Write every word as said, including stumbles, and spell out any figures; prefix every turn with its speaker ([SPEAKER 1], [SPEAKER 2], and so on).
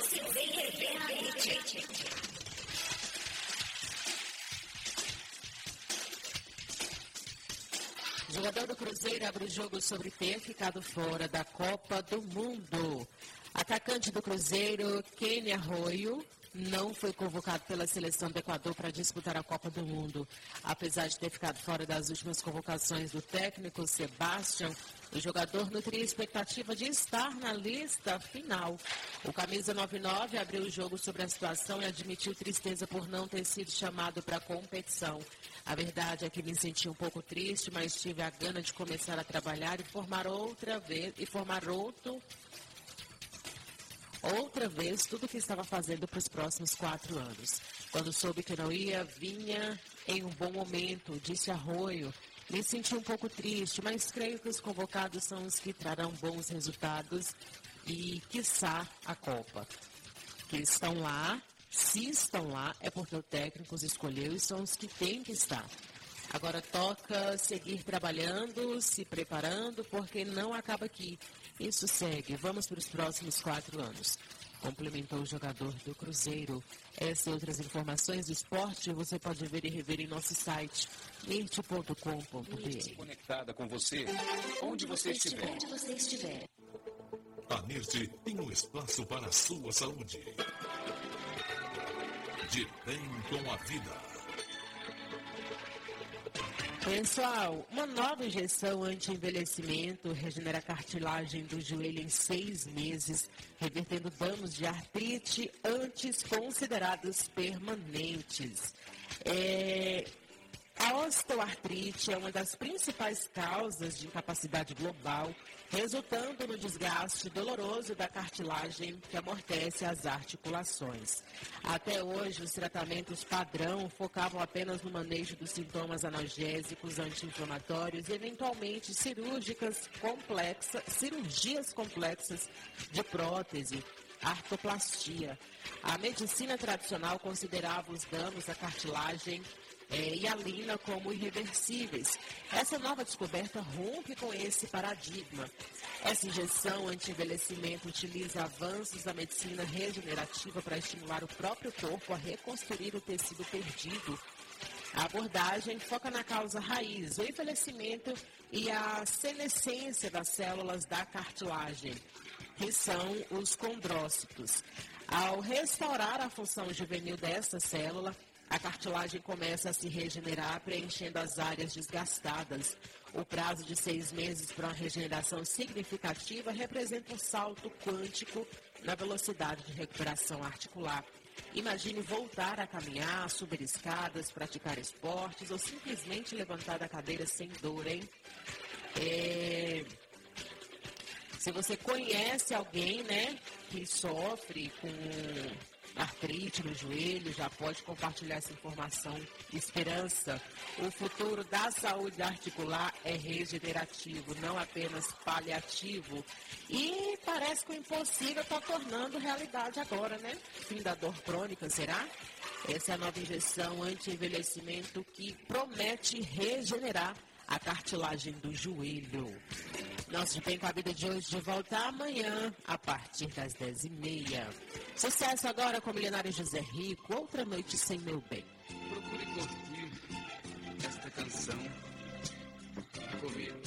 [SPEAKER 1] você vem rever na rede.
[SPEAKER 2] Jogador do Cruzeiro abre o jogo sobre ter ficado fora da Copa do Mundo. Atacante do Cruzeiro, Kenny Arroyo, não foi convocado pela seleção do Equador para disputar a Copa do Mundo. Apesar de ter ficado fora das últimas convocações do técnico Sebastião, o jogador nutria expectativa de estar na lista final. O camisa noventa e nove abriu o jogo sobre a situação e admitiu tristeza por não ter sido chamado para a competição. A verdade é que me senti um pouco triste, mas tive a gana de começar a trabalhar e formar outra vez e formar outro outra vez tudo o que estava fazendo para os próximos quatro anos. Quando soube que não ia, vinha em um bom momento, disse Arroyo. Me senti um pouco triste, mas creio que os convocados são os que trarão bons resultados e, quiçá, a Copa. Que estão lá, se estão lá, é porque o técnico os escolheu e são os que têm que estar. Agora toca seguir trabalhando, se preparando, porque não acaba aqui. Isso segue. Vamos para os próximos quatro anos. Complementou o jogador do Cruzeiro. Essas e outras informações do esporte você pode ver e rever em nosso site, mirte ponto com ponto b r.
[SPEAKER 3] Conectada com você, onde você estiver.
[SPEAKER 1] Onde você estiver.
[SPEAKER 4] A Mirte tem um espaço para a sua saúde. De bem com a vida.
[SPEAKER 2] Pessoal, uma nova injeção anti-envelhecimento regenera a cartilagem do joelho em seis meses, revertendo danos de artrite antes considerados permanentes. É... A osteoartrite é uma das principais causas de incapacidade global, resultando no desgaste doloroso da cartilagem que amortece as articulações. Até hoje, os tratamentos padrão focavam apenas no manejo dos sintomas analgésicos, anti-inflamatórios e, eventualmente, cirúrgicas complexas, cirurgias complexas de prótese, artroplastia. A medicina tradicional considerava os danos à cartilagem É, e a lina como irreversíveis. Essa nova descoberta rompe com esse paradigma. Essa injeção anti-envelhecimento utiliza avanços da medicina regenerativa para estimular o próprio corpo a reconstruir o tecido perdido. A abordagem foca na causa raiz, o envelhecimento e a senescência das células da cartilagem, que são os condrócitos. Ao restaurar a função juvenil dessa célula, a cartilagem começa a se regenerar, preenchendo as áreas desgastadas. O prazo de seis meses para uma regeneração significativa representa um salto quântico na velocidade de recuperação articular. Imagine voltar a caminhar, subir escadas, praticar esportes ou simplesmente levantar da cadeira sem dor, hein? É... Se você conhece alguém, né, que sofre com artrite no joelho, já pode compartilhar essa informação. Esperança. O futuro da saúde articular é regenerativo, não apenas paliativo. E parece que o impossível está tornando realidade agora, né? Fim da dor crônica, será? Essa é a nova injeção anti-envelhecimento que promete regenerar a cartilagem do joelho. Nosso De Bem com a Vida de hoje de volta amanhã, a partir das dez e meia. Sucesso agora com o milionário José Rico, Outra Noite Sem Meu Bem.
[SPEAKER 3] Procure curtir esta canção comigo.